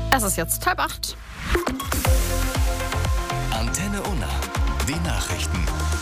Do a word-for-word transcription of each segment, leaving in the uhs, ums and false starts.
Es ist jetzt halb acht. Antenne Unna, die Nachrichten.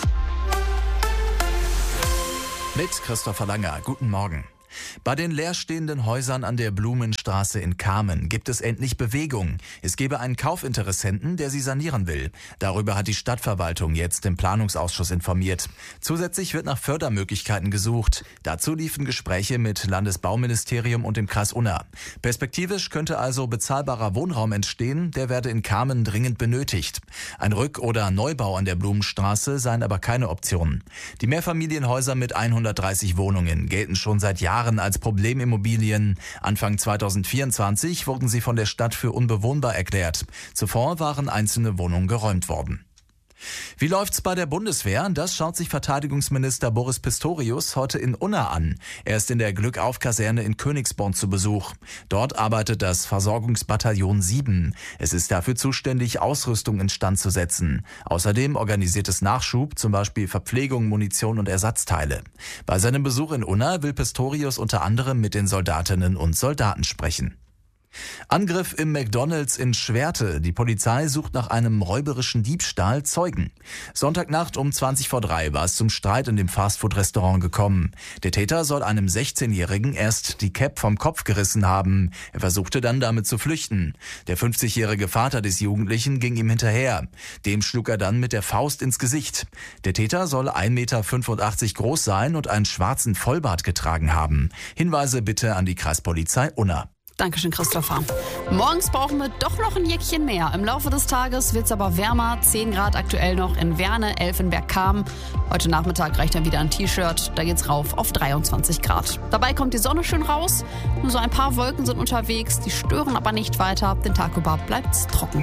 Mit Christopher Langer. Guten Morgen. Bei den leerstehenden Häusern an der Blumenstraße in Kamen gibt es endlich Bewegung. Es gebe einen Kaufinteressenten, der sie sanieren will. Darüber hat die Stadtverwaltung jetzt im Planungsausschuss informiert. Zusätzlich wird nach Fördermöglichkeiten gesucht. Dazu liefen Gespräche mit Landesbauministerium und dem Kreis Unna. Perspektivisch könnte also bezahlbarer Wohnraum entstehen, der werde in Kamen dringend benötigt. Ein Rück- oder Neubau an der Blumenstraße seien aber keine Option. Die Mehrfamilienhäuser mit hundertdreißig Wohnungen gelten schon seit Jahren als Problemimmobilien. Anfang zweitausendvierundzwanzig wurden sie von der Stadt für unbewohnbar erklärt. Zuvor waren einzelne Wohnungen geräumt worden. Wie läuft's bei der Bundeswehr? Das schaut sich Verteidigungsminister Boris Pistorius heute in Unna an. Er ist in der Glückauf-Kaserne in Königsborn zu Besuch. Dort arbeitet das Versorgungsbataillon sieben. Es ist dafür zuständig, Ausrüstung instand zu setzen. Außerdem organisiert es Nachschub, zum Beispiel Verpflegung, Munition und Ersatzteile. Bei seinem Besuch in Unna will Pistorius unter anderem mit den Soldatinnen und Soldaten sprechen. Angriff im McDonald's in Schwerte. Die Polizei sucht nach einem räuberischen Diebstahl Zeugen. Sonntagnacht um zwanzig vor drei war es zum Streit in dem Fastfood-Restaurant gekommen. Der Täter soll einem sechzehnjährigen erst die Cap vom Kopf gerissen haben. Er versuchte dann damit zu flüchten. Der fünfzigjährige Vater des Jugendlichen ging ihm hinterher. Dem schlug er dann mit der Faust ins Gesicht. Der Täter soll ein Meter fünfundachtzig groß sein und einen schwarzen Vollbart getragen haben. Hinweise bitte an die Kreispolizei Unna. Dankeschön, Christopher. Morgens brauchen wir doch noch ein Jäckchen mehr. Im Laufe des Tages wird es aber wärmer. zehn Grad aktuell noch in Werne, elf in Bergkamen. Heute Nachmittag reicht dann wieder ein T-Shirt. Da geht's rauf auf dreiundzwanzig Grad. Dabei kommt die Sonne schön raus. Nur so ein paar Wolken sind unterwegs. Die stören aber nicht weiter. Den Tag über bleibt's trocken.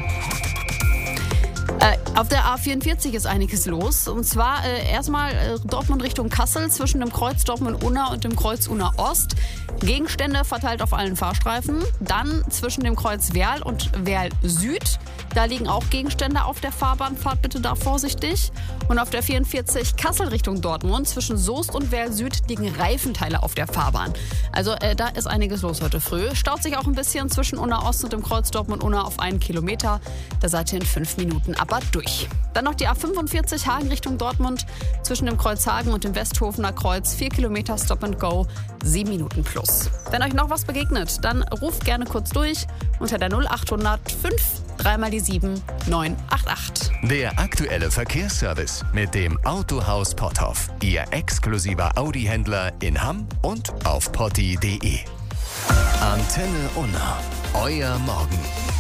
Äh, auf der A vierundvierzig ist einiges los. Und zwar äh, erstmal äh, Dortmund Richtung Kassel zwischen dem Kreuz Dortmund-Unna und dem Kreuz Unna-Ost. Gegenstände verteilt auf allen Fahrstreifen. Dann zwischen dem Kreuz Werl und Werl Süd. Da liegen auch Gegenstände auf der Fahrbahn. Fahrt bitte da vorsichtig. Und auf der vierundvierzig Kassel Richtung Dortmund zwischen Soest und Werl Süd liegen Reifenteile auf der Fahrbahn. Also äh, da ist einiges los heute früh. Staut sich auch ein bisschen zwischen Unna-Ost und dem Kreuz Dortmund-Unna auf einen Kilometer. Da seid ihr in fünf Minuten aber durch. Dann noch die A fünfundvierzig Hagen Richtung Dortmund zwischen dem Kreuz Hagen und dem Westhofener Kreuz. vier Kilometer Stop and Go, sieben Minuten plus. Wenn euch noch was begegnet, dann ruft gerne kurz durch unter der null achthundert fünf dreimal die sieben neun acht acht. Der aktuelle Verkehrsservice mit dem Autohaus Potthoff. Ihr exklusiver Audi-Händler in Hamm und auf potti punkt de. Antenne Unna. Euer Morgen.